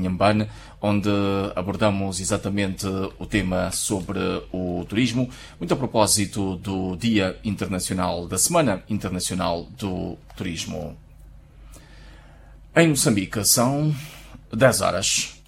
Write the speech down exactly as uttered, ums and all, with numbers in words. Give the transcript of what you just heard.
Inhambane, onde abordamos exatamente o tema sobre o turismo, muito a propósito do Dia Internacional, da Semana Internacional do Turismo. Em Moçambique são dez horas.